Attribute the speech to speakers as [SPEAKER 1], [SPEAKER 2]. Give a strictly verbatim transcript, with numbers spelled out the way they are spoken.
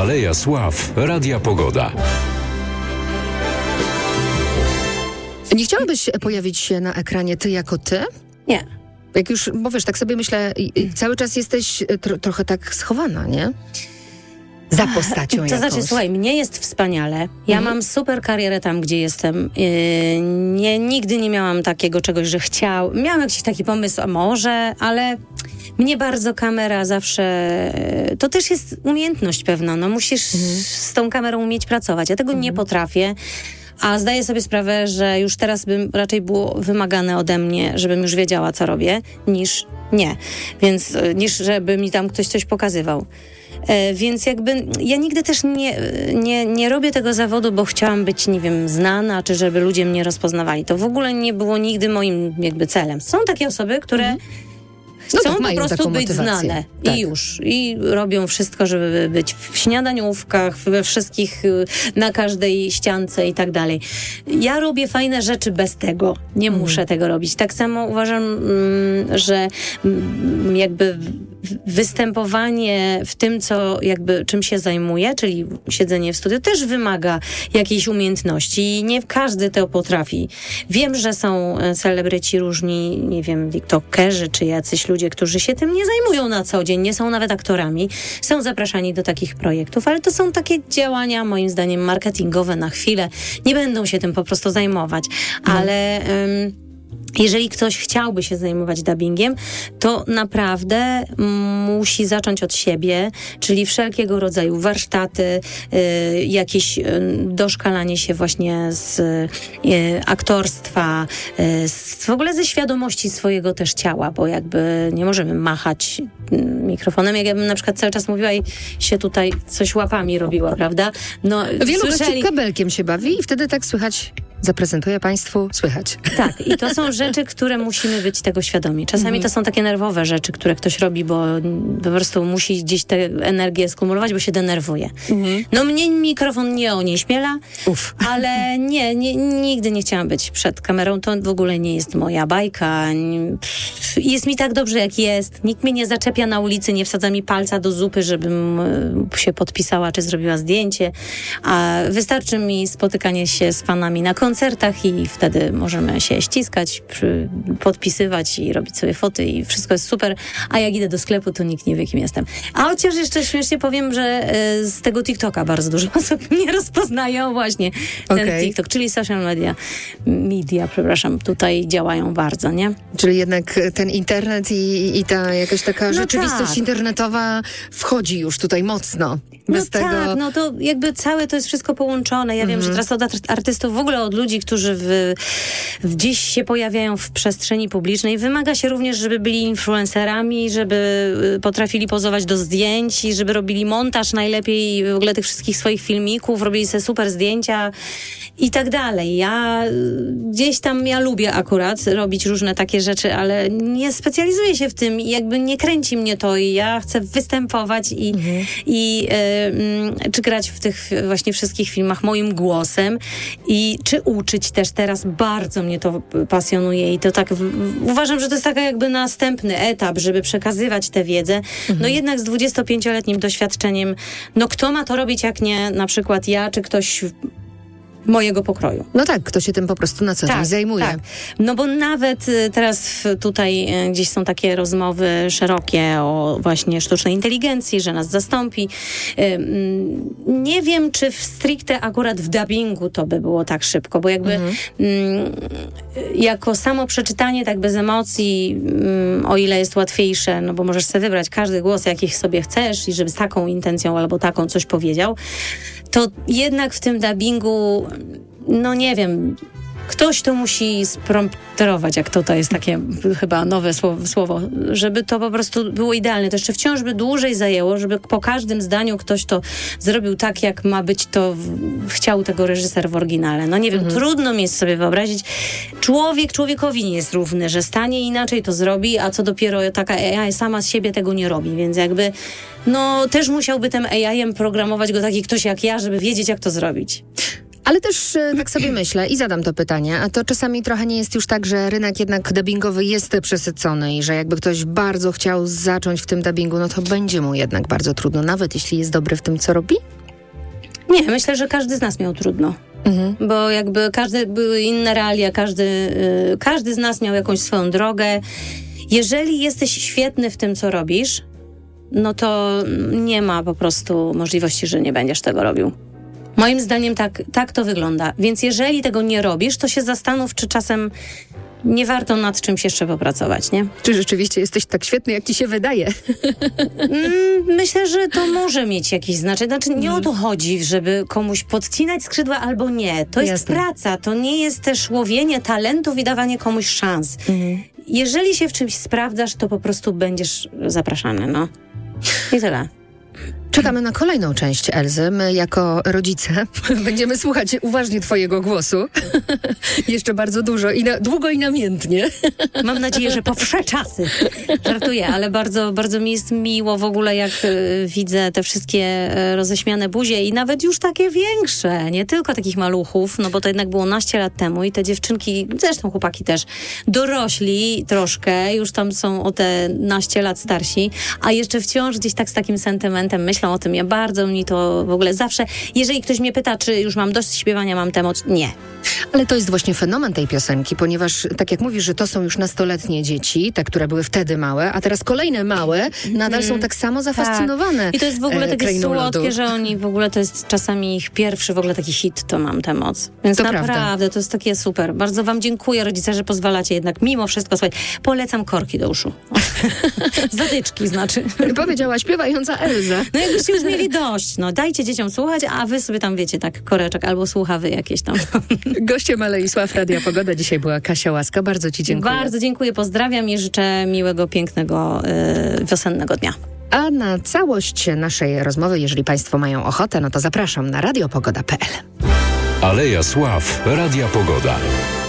[SPEAKER 1] Aleja Sław, Radia Pogoda.
[SPEAKER 2] Nie chciałabyś pojawić się na ekranie ty jako ty?
[SPEAKER 3] Nie.
[SPEAKER 2] Jak już, bo wiesz, tak sobie myślę, cały czas jesteś tro, trochę tak schowana, nie? Za postacią
[SPEAKER 3] To
[SPEAKER 2] jakąś.
[SPEAKER 3] znaczy, słuchaj, mnie jest wspaniale. Ja mhm. mam super karierę tam, gdzie jestem. Yy, nie, nigdy nie miałam takiego czegoś, że chciał. Miałam jakiś taki pomysł, a może, ale mnie bardzo kamera zawsze... To też jest umiejętność pewna. No musisz mhm. z tą kamerą umieć pracować. Ja tego mhm. nie potrafię. A zdaję sobie sprawę, że już teraz bym raczej było wymagane ode mnie, żebym już wiedziała, co robię, niż nie. Więc niż żeby mi tam ktoś coś pokazywał. E, więc jakby ja nigdy też nie, nie, nie robię tego zawodu, bo chciałam być, nie wiem, znana, czy żeby ludzie mnie rozpoznawali. To w ogóle nie było nigdy moim jakby celem. Są takie osoby, które mhm. chcą no tak, po prostu być znane. Tak. I już. I robią wszystko, żeby być w śniadaniówkach, we wszystkich, na każdej ściance i tak dalej. Ja robię fajne rzeczy bez tego. Nie mm. muszę tego robić. Tak samo uważam, mm, że mm, jakby występowanie w tym, co jakby czym się zajmuję, czyli siedzenie w studiu, też wymaga jakiejś umiejętności i nie każdy to potrafi. Wiem, że są celebryci różni, nie wiem, tiktokerzy, czy jacyś ludzie, którzy się tym nie zajmują na co dzień, nie są nawet aktorami, są zapraszani do takich projektów, ale to są takie działania, moim zdaniem, marketingowe na chwilę. Nie będą się tym po prostu zajmować, mm. ale... Um, jeżeli ktoś chciałby się zajmować dubbingiem, to naprawdę musi zacząć od siebie, czyli wszelkiego rodzaju warsztaty, y, jakieś y, doszkalanie się właśnie z y, aktorstwa, y, z, w ogóle ze świadomości swojego też ciała, bo jakby nie możemy machać mikrofonem, jak ja bym na przykład cały czas mówiła i się tutaj coś łapami robiła, prawda? No,
[SPEAKER 2] wielu
[SPEAKER 3] słyszeli...
[SPEAKER 2] gości kabelkiem się bawi i wtedy tak słychać. Zaprezentuję Państwu, słychać.
[SPEAKER 3] Tak, i to są rzeczy, które musimy być tego świadomi. Czasami mm. to są takie nerwowe rzeczy, które ktoś robi, bo po prostu musi gdzieś tę energię skumulować, bo się denerwuje. Mm. No mnie mikrofon nie onieśmiela, Uf. ale nie, nie, nigdy nie chciałam być przed kamerą. To w ogóle nie jest moja bajka. Jest mi tak dobrze, jak jest. Nikt mnie nie zaczepia na ulicy, nie wsadza mi palca do zupy, żebym się podpisała, czy zrobiła zdjęcie. A wystarczy mi spotykanie się z fanami na koncertach i wtedy możemy się ściskać, przy, podpisywać i robić sobie foty i wszystko jest super, a jak idę do sklepu, to nikt nie wie, kim jestem. A chociaż jeszcze śmiesznie powiem, że y, z tego TikToka bardzo dużo osób mnie rozpoznają właśnie. Ten okay. TikTok, czyli social media, media, przepraszam, tutaj działają bardzo, nie?
[SPEAKER 2] Czyli jednak ten internet i, i ta jakaś taka no rzeczywistość tak. internetowa wchodzi już tutaj mocno. Bez
[SPEAKER 3] no
[SPEAKER 2] tego...
[SPEAKER 3] tak, no to jakby całe to jest wszystko połączone. Ja mm. wiem, że teraz od artystów, w ogóle od ludzi, którzy w, w gdzieś się pojawiają w przestrzeni publicznej, wymaga się również, żeby byli influencerami, żeby potrafili pozować do zdjęć i żeby robili montaż najlepiej w ogóle tych wszystkich swoich filmików, robili sobie super zdjęcia i tak dalej. Ja gdzieś tam, ja lubię akurat robić różne takie rzeczy, ale nie specjalizuję się w tym i jakby nie kręci mnie to i ja chcę występować i, mhm. i y, y, czy grać w tych właśnie wszystkich filmach moim głosem i czy uczyć też teraz. Bardzo mnie to pasjonuje i to tak w, uważam, że to jest taki jakby następny etap, żeby przekazywać tę wiedzę. Mhm. No jednak z dwudziestopięcioletnim doświadczeniem, no kto ma to robić, jak nie na przykład ja, czy ktoś mojego pokroju.
[SPEAKER 2] No tak, kto się tym po prostu na co dzień
[SPEAKER 3] tak,
[SPEAKER 2] zajmuje. Tak.
[SPEAKER 3] No bo nawet teraz tutaj gdzieś są takie rozmowy szerokie o właśnie sztucznej inteligencji, że nas zastąpi. Nie wiem, czy w stricte akurat w dubbingu to by było tak szybko, bo jakby mhm. jako samo przeczytanie tak bez emocji, o ile jest łatwiejsze, no bo możesz sobie wybrać każdy głos, jaki sobie chcesz i żeby z taką intencją albo taką coś powiedział, to jednak w tym dubbingu, no nie wiem, ktoś to musi sprompterować, jak to, to jest takie chyba nowe słowo, słowo, żeby to po prostu było idealne. To jeszcze wciąż by dłużej zajęło, żeby po każdym zdaniu ktoś to zrobił tak, jak ma być to, w, chciał tego reżyser w oryginale. No nie wiem, mhm. trudno mi jest sobie wyobrazić. Człowiek człowiekowi nie jest równy, że stanie inaczej to zrobi, a co dopiero taka A I sama z siebie tego nie robi, więc jakby no też musiałby tym A I-em programować go taki ktoś jak ja, żeby wiedzieć, jak to zrobić.
[SPEAKER 2] Ale też tak sobie myślę i zadam to pytanie, a to czasami trochę nie jest już tak, że rynek jednak dubbingowy jest przesycony i że jakby ktoś bardzo chciał zacząć w tym dubbingu, no to będzie mu jednak bardzo trudno, nawet jeśli jest dobry w tym, co robi?
[SPEAKER 3] Nie, myślę, że każdy z nas miał trudno. Mhm. Bo jakby każdy, były inne realia, każdy, yy, każdy z nas miał jakąś swoją drogę. Jeżeli jesteś świetny w tym, co robisz, no to nie ma po prostu możliwości, że nie będziesz tego robił. Moim zdaniem tak, tak to wygląda. Więc jeżeli tego nie robisz, to się zastanów, czy czasem nie warto nad czymś jeszcze popracować, nie?
[SPEAKER 2] Czy rzeczywiście jesteś tak świetny, jak ci się wydaje?
[SPEAKER 3] Myślę, że to może mieć jakieś znaczenie. Znaczy, nie o to chodzi, żeby komuś podcinać skrzydła albo nie. To jest
[SPEAKER 2] Jasne.
[SPEAKER 3] praca, to nie jest też łowienie talentów i dawanie komuś szans. Mhm. Jeżeli się w czymś sprawdzasz, to po prostu będziesz zapraszany, no. I tyle.
[SPEAKER 2] Czekamy na kolejną część Elzy. My jako rodzice będziemy słuchać uważnie twojego głosu. Jeszcze bardzo dużo i na, długo i namiętnie.
[SPEAKER 3] Mam nadzieję, że po wsze czasy. Żartuję, ale bardzo, bardzo mi jest miło w ogóle, jak y, widzę te wszystkie y, roześmiane buzie i nawet już takie większe, nie tylko takich maluchów, no bo to jednak było naście lat temu i te dziewczynki, zresztą chłopaki też, dorośli troszkę, już tam są o te naście lat starsi, a jeszcze wciąż gdzieś tak z takim sentymentem myślą o tym. Ja bardzo mi to w ogóle zawsze, jeżeli ktoś mnie pyta, czy już mam dość śpiewania, mam temat, nie.
[SPEAKER 2] Ale to jest właśnie fenomen tej piosenki, ponieważ tak jak mówisz, że to są już nastoletnie dzieci, te, które były wtedy małe, a teraz kolejne małe nadal mm. są tak samo zafascynowane.
[SPEAKER 3] Tak. I to jest w ogóle
[SPEAKER 2] e,
[SPEAKER 3] takie słodkie,
[SPEAKER 2] lodu.
[SPEAKER 3] że oni w ogóle to jest czasami ich pierwszy w ogóle taki hit, to mam tę moc. Więc
[SPEAKER 2] to
[SPEAKER 3] naprawdę
[SPEAKER 2] prawda.
[SPEAKER 3] to jest takie super. Bardzo wam dziękuję, rodzice, że pozwalacie jednak mimo wszystko słuchać. Polecam korki do uszu. Zatyczki znaczy.
[SPEAKER 2] Powiedziała śpiewająca Elza.
[SPEAKER 3] No jakbyście już mieli dość, no dajcie dzieciom słuchać, a wy sobie tam wiecie tak koreczek albo słuchawy jakieś tam.
[SPEAKER 2] Gościem Aleisław Radia Pogoda dzisiaj była Kasia Łaska. Bardzo ci dziękuję.
[SPEAKER 3] Bardzo dziękuję, pozdrawiam i życzę miłego, pięknego, yy, wiosennego dnia.
[SPEAKER 2] A na całość naszej rozmowy, jeżeli państwo mają ochotę, no to zapraszam na radiopogoda kropka p l.
[SPEAKER 1] Aleja Sław, Radia Pogoda.